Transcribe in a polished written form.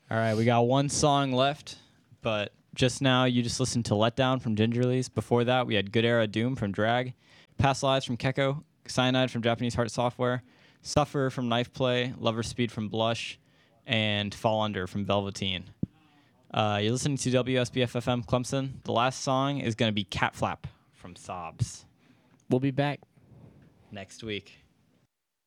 All right, we got one song left, but just now you just listened to Letdown from Gingerlies. Before that, we had Good Era Doom from Drag, Past Lives from Keko, Cyanide from Japanese Heart Software, Suffer from Knife Play, Lover Speed from Blush, and Fall Under from Velveteen. You're listening to WSBF-FM Clemson. The last song is going to be Cat Flap from Sobs We'll be back next week.